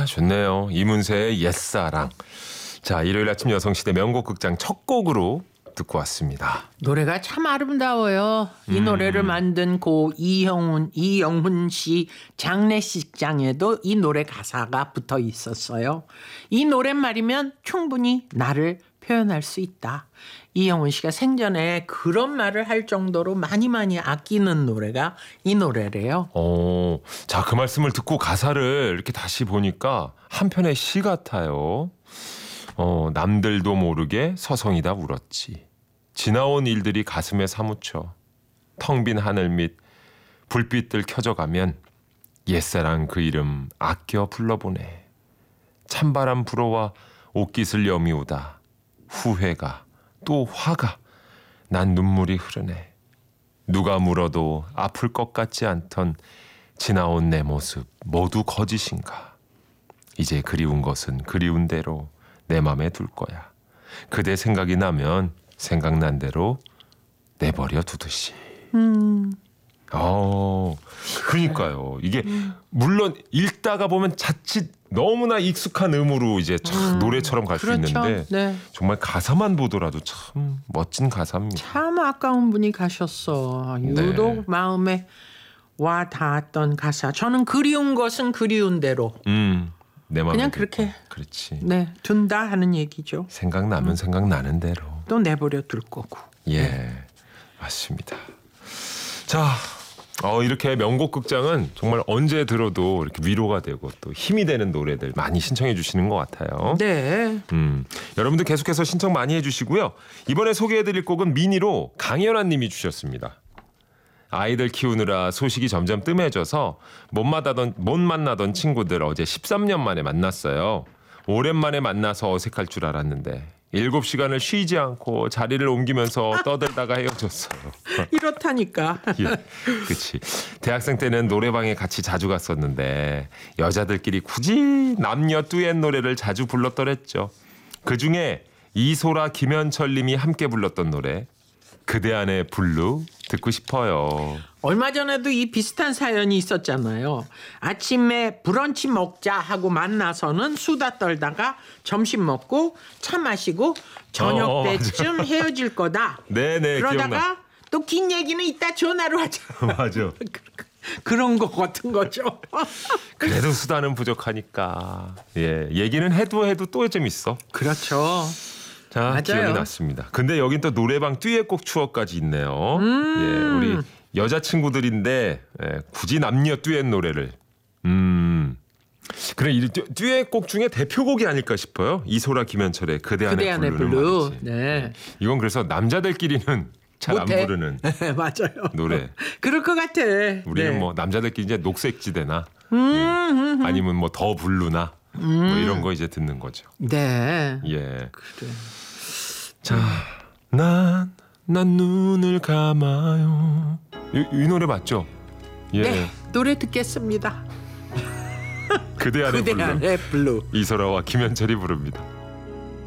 아, 좋네요. 이문세의 옛사랑. 자, 일요일 아침 여성시대 명곡 극장 첫 곡으로 듣고 왔습니다. 노래가 참 아름다워요. 이 노래를 만든 고 이영훈 씨 장례식장에도 이 노래 가사가 붙어 있었어요. 이 노랫말이면 충분히 나를 표현할 수 있다. 이영훈 씨가 생전에 그런 말을 할 정도로 많이 아끼는 노래가 이 노래래요. 자, 그 말씀을 듣고 가사를 이렇게 다시 보니까 한편의 시 같아요. 남들도 모르게 서성이다 울었지. 지나온 일들이 가슴에 사무쳐 텅 빈 하늘 밑 불빛들 켜져가면 옛사랑 그 이름 아껴 불러보네. 찬바람 불어와 옷깃을 여미우다 후회가 또 화가 난 눈물이 흐르네. 누가 물어도 아플 것 같지 않던 지나온 내 모습 모두 거짓인가. 이제 그리운 것은 그리운 대로 내 맘에 둘 거야. 그대 생각이 나면 생각난 대로 내버려 두듯이. 그러니까요. 이게 물론 읽다가 보면 자칫 너무나 익숙한 음으로 이제 참 노래처럼 갈 수 그렇죠. 있는데 네. 정말 가사만 보더라도 참 멋진 가사입니다. 참 아까운 분이 가셨어. 유독 네. 마음에 와 닿았던 가사. 저는 그리운 것은 그리운 대로 내 맘에 그냥 그렇게 그렇지. 네, 둔다 하는 얘기죠. 생각나면 생각나는 대로. 또 내버려 둘 거고. 예, 맞습니다. 자, 이렇게 명곡 극장은 정말 언제 들어도 이렇게 위로가 되고 또 힘이 되는 노래들 많이 신청해 주시는 것 같아요. 네. 여러분들 계속해서 신청 많이 해주시고요. 이번에 소개해드릴 곡은 미니로 강연아 님이 주셨습니다. 아이들 키우느라 소식이 점점 뜸해져서 못 만나던 친구들 어제 13년 만에 만났어요. 오랜만에 만나서 어색할 줄 알았는데 7시간을 쉬지 않고 자리를 옮기면서 떠들다가 헤어졌어요. 이렇다니까. 예, 그치. 대학생 때는 노래방에 같이 자주 갔었는데 여자들끼리 굳이 남녀 듀엣 노래를 자주 불렀더랬죠. 그중에 이소라 김현철 님이 함께 불렀던 노래 그대 안의 블루 듣고 싶어요. 얼마 전에도 이 비슷한 사연이 있었잖아요. 아침에 브런치 먹자 하고 만나서는 수다 떨다가 점심 먹고 차 마시고 저녁 때쯤 헤어질 거다. 네네, 그러다가 기억나. 또 긴 얘기는 이따 전화로 하자. 맞아. 그런 거 같은 거죠. 그래도 수다는 부족하니까. 예, 얘기는 해도 또 좀 있어. 그렇죠. 자, 맞아요. 기억이 났습니다. 근데 여긴 또 노래방 듀엣곡 추억까지 있네요. 예, 우리 여자친구들인데 굳이 남녀 듀엣 노래를. 그래, 이 듀엣곡 중에 대표곡이 아닐까 싶어요. 이소라 김현철의 그대 안의 블루는 말이지. 네. 이건 그래서 남자들끼리는 잘 안 못해. 부르는 맞아요. 노래. 그럴 것 같아. 우리는 네. 뭐 남자들끼리 이제 녹색지대나 아니면 뭐 더 블루나 뭐 이런 거 이제 듣는 거죠. 네. 예. 그래. 자, 난 눈을 감아요. 이 노래 맞죠? 예. 네. 노래 듣겠습니다. 그대 안의 그대 블루. 안의 블루. 이소라와 김현철이 부릅니다.